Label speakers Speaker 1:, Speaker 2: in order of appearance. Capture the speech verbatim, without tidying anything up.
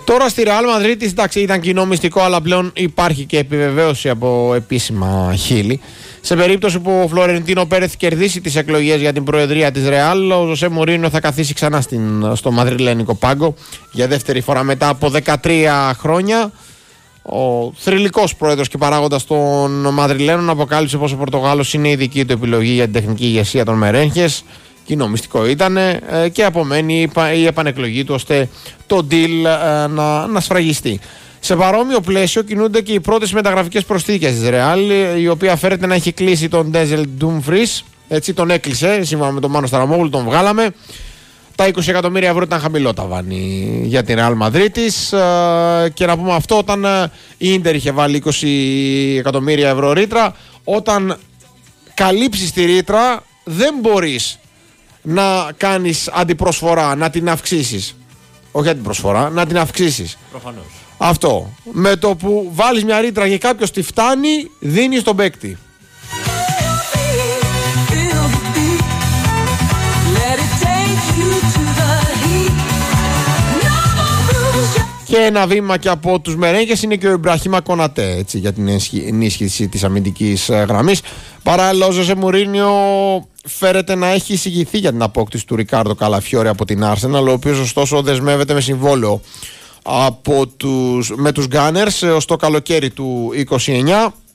Speaker 1: Τώρα στη Ρεάλ Μαδρίτη, εντάξει, ήταν κοινό μυστικό, αλλά πλέον υπάρχει και επιβεβαίωση από επίσημα χείλη. Σε περίπτωση που ο Φλορεντίνο Πέρεθ κερδίσει τις εκλογές για την προεδρία της Ρεάλ, ο Ζωσέ Μουρίνιο θα καθίσει ξανά στην, στο μαδριλένικο πάγκο για δεύτερη φορά μετά από δεκατρία χρόνια. Ο θρυλικός πρόεδρος και παράγοντας των Μαδριλένων αποκάλυψε πως ο Πορτογάλος είναι η δική του επιλογή για την τεχνική ηγεσία των Μερένχες. Κοινό μυστικό ήταν και απομένει η επανεκλογή του ώστε το deal να, να σφραγιστεί. Σε παρόμοιο πλαίσιο κινούνται και οι πρώτες μεταγραφικές προσθήκες της Ρεάλ, η οποία φέρεται να έχει κλείσει τον Ντέζελ Ντούμφρις. Έτσι τον έκλεισε, σύμφωνα με τον Μάνο Σταραμόγλου, τον βγάλαμε. Τα είκοσι εκατομμύρια ευρώ ήταν χαμηλό ταβάνι για την Ρεάλ Μαδρίτης. Και να πούμε αυτό, όταν η Ίντερ είχε βάλει είκοσι εκατομμύρια ευρώ ρήτρα, όταν καλύψεις τη ρήτρα δεν μπορείς να κάνεις αντιπροσφορά, να την αυξήσεις. Όχι αντιπροσφορά, να την αυξήσεις.
Speaker 2: Προφανώς.
Speaker 1: Αυτό. Με το που βάλεις μια ρήτρα και κάποιος τη φτάνει, δίνεις τον παίκτη. Και ένα βήμα και από τους Μερένγκες είναι και ο Ιμπραχίμα Κονατέ, έτσι, για την ενίσχυση της αμυντικής γραμμής. Παράλληλα, ο Ζωσέ Μουρίνιο φέρεται να έχει εισηγηθεί για την απόκτηση του Ρικάρντο Καλαφιόρι από την Arsenal, ο οποίος ωστόσο δεσμεύεται με συμβόλαιο από τους, με τους Gunners ως το καλοκαίρι του είκοσι εννιά.